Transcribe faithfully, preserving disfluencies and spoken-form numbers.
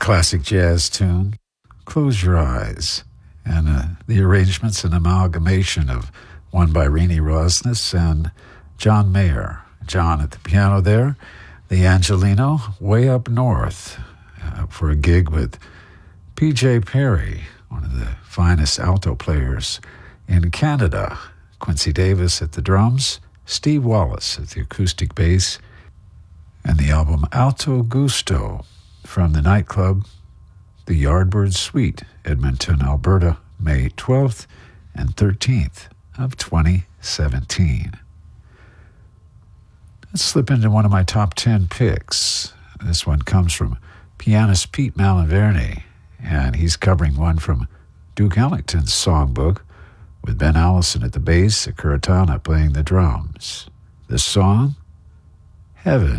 classic jazz tune, Close Your Eyes, and uh, the arrangement's an amalgamation of one by Renee Rosnes and John Mayer. John at the piano there, the Angelino way up north uh, for a gig with P J Perry, one of the finest alto players in Canada. Quincy Davis at the drums, Steve Wallace at the acoustic bass, and the album Alto Gusto from the nightclub The Yardbird Suite, Edmonton, Alberta, May twelfth and thirteenth of twenty seventeen. Let's slip into one of my top ten picks. This one comes from pianist Pete Malinverni, and he's covering one from Duke Ellington's songbook with Ben Allison at the bass, Kuratana playing the drums. The song, Heaven